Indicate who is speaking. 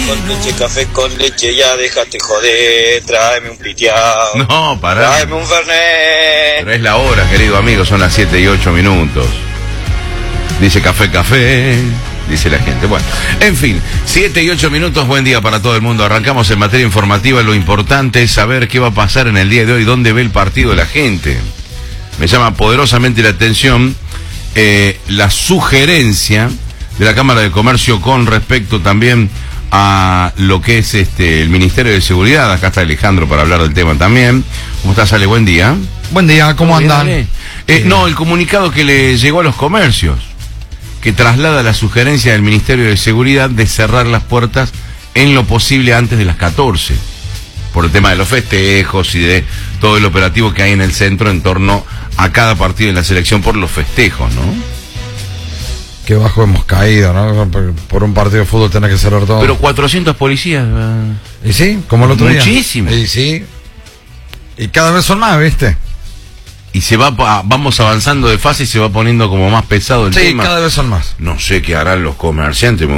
Speaker 1: café con leche, ya déjate joder, tráeme un piteado.
Speaker 2: No, pará.
Speaker 1: Tráeme un fernet.
Speaker 2: Pero es la hora, querido amigo, son las 7:08. Dice café, dice la gente. Bueno, en fin, 7:08, buen día para todo el mundo. Arrancamos en materia informativa. Lo importante es saber qué va a pasar en el día de hoy, dónde ve el partido la gente. Me llama poderosamente la atención la sugerencia de la Cámara de Comercio con respecto también a lo que es el Ministerio de Seguridad. Acá está Alejandro para hablar del tema también. ¿Cómo estás, Ale? Buen día.
Speaker 3: Buen día, ¿cómo andan?
Speaker 2: No, el comunicado que le llegó a los comercios, que traslada la sugerencia del Ministerio de Seguridad de cerrar las puertas en lo posible antes de las 14, por el tema de los festejos y de todo el operativo que hay en el centro en torno a cada partido de la selección por los festejos, ¿no?
Speaker 3: Qué bajo hemos caído, ¿no? Por un partido de fútbol tener que cerrar todo.
Speaker 2: Pero 400 policías.
Speaker 3: ¿Y sí? Como el otro día.
Speaker 2: Muchísimo.
Speaker 3: Y sí. Y cada vez son más, ¿viste?
Speaker 2: Y vamos avanzando de fase y se va poniendo como más pesado el tema.
Speaker 3: Sí, cada vez son más.
Speaker 2: No sé qué harán los comerciantes.